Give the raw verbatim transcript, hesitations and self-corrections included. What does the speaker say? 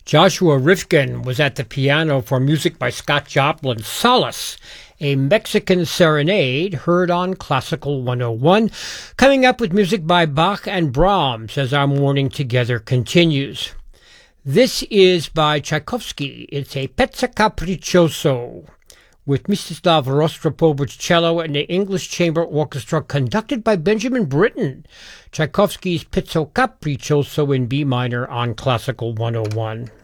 Joshua Rifkin was at the piano for music by Scott Joplin, Solace, a Mexican serenade heard on Classical one oh one. Coming up with music by Bach and Brahms as our morning together continues. This is by Tchaikovsky. It's a Pezzo Capriccioso with Mstislav Rostropovich cello and the English Chamber Orchestra conducted by Benjamin Britten. Tchaikovsky's Pezzo Capriccioso in B minor on Classical one oh one.